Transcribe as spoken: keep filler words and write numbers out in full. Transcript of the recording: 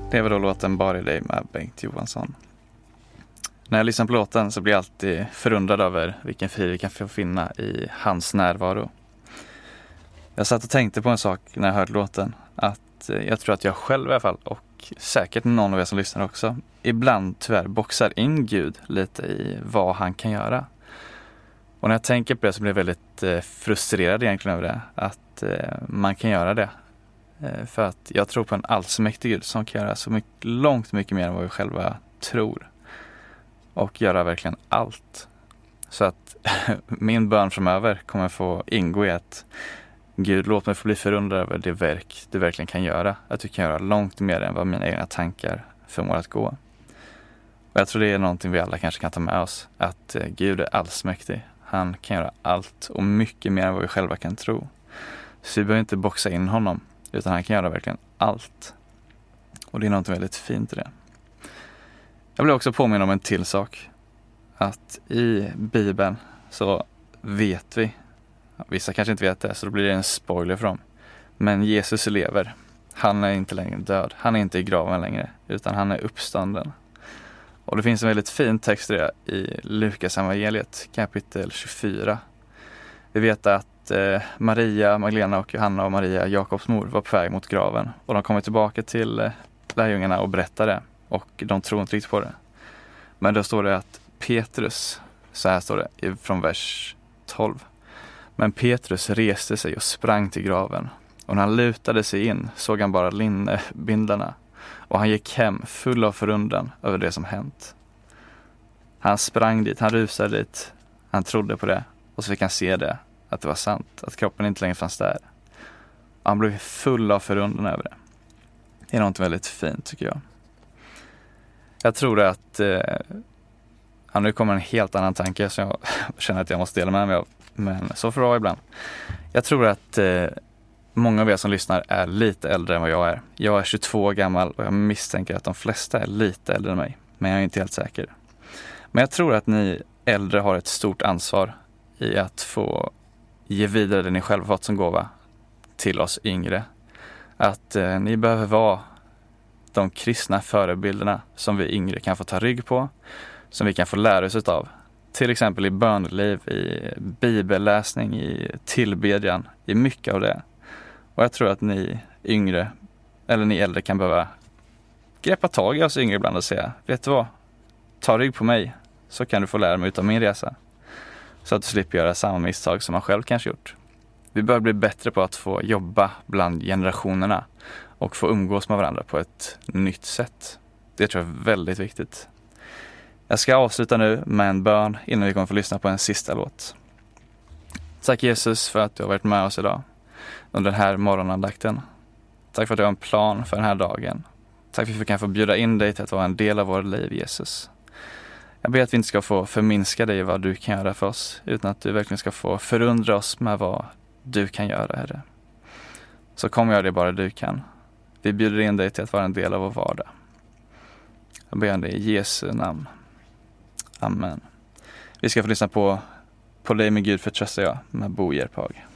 Det var då låten Bara i dig med Bengt Johansson. När jag lyssnar på låten så blir jag alltid förundrad över vilken frid vi kan få finna i hans närvaro. Jag satt och tänkte på en sak när jag hörde låten. Att jag tror att jag själv i alla fall, och säkert någon av er som lyssnar också, ibland tyvärr boxar in Gud lite i vad han kan göra. Och när jag tänker på det så blir jag väldigt eh, frustrerad egentligen över det. Att eh, man kan göra det. Eh, för att jag tror på en allsmäktig Gud som kan göra så mycket, långt mycket mer än vad vi själva tror. Och göra verkligen allt. Så att min bön framöver kommer få ingå i att Gud, låt mig få bli förundrad över det verk du verkligen kan göra. Att du kan göra långt mer än vad mina egna tankar förmår att gå. Och jag tror det är någonting vi alla kanske kan ta med oss. Att eh, Gud är allsmäktig. Han kan göra allt och mycket mer än vad vi själva kan tro. Så vi behöver inte boxa in honom, utan han kan göra verkligen allt. Och det är något väldigt fint i det. Jag vill också påminna om en till sak. Att i Bibeln så vet vi, vissa kanske inte vet det, så då blir det en spoiler för dem. Men Jesus lever. Han är inte längre död. Han är inte i graven längre, utan han är uppstånden. Och det finns en väldigt fin text i Lukas evangeliet kapitel tjugofyra. Vi vet att eh, Maria, Magdalena och Johanna och Maria, Jakobs mor, var på väg mot graven. Och de kommer tillbaka till eh, lärjungarna och berättar det. Och de tror inte riktigt på det. Men då står det att Petrus, så här står det från vers tolv. Men Petrus reste sig och sprang till graven. Och när han lutade sig in såg han bara linnebindlarna. Och han gick hem full av förundran över det som hänt. Han sprang dit, han rusade dit. Han trodde på det. Och så fick han se det, att det var sant. Att kroppen inte längre fanns där. Och han blev full av förundran över det. Det är något väldigt fint, tycker jag. Jag tror att... Eh, ja, nu kommer en helt annan tanke som jag känner att jag måste dela med mig av. Men så får det vara ibland. Jag tror att... Eh, Många av er som lyssnar är lite äldre än vad jag är. Jag är tjugotvå år gammal och jag misstänker att de flesta är lite äldre än mig. Men jag är inte helt säker. Men jag tror att ni äldre har ett stort ansvar i att få ge vidare det ni själva fått som gåva till oss yngre. Att eh, ni behöver vara de kristna förebilderna som vi yngre kan få ta rygg på. Som vi kan få lära oss av. Till exempel i böneliv, i bibelläsning, i tillbedjan, i mycket av det. Och jag tror att ni yngre, eller ni äldre kan behöva greppa tag i oss yngre ibland och säga, vet du vad, ta rygg på mig så kan du få lära mig utav min resa. Så att du slipper göra samma misstag som man själv kanske gjort. Vi bör bli bättre på att få jobba bland generationerna och få umgås med varandra på ett nytt sätt. Det tror jag är väldigt viktigt. Jag ska avsluta nu med en bön innan vi kommer få lyssna på en sista låt. Tack Jesus för att du har varit med oss idag. Under den här morgonandakten. Tack för att du har en plan för den här dagen. Tack för att vi kan få bjuda in dig till att vara en del av vårt liv, Jesus. Jag ber att vi inte ska få förminska dig vad du kan göra för oss, utan att du verkligen ska få förundra oss med vad du kan göra, Herre. Så kom jag det bara du kan. Vi bjuder in dig till att vara en del av vår vardag. Jag ber om det i Jesu namn. Amen. Vi ska få lyssna på På dig med Gud förtröstar jag med Bo Järpag.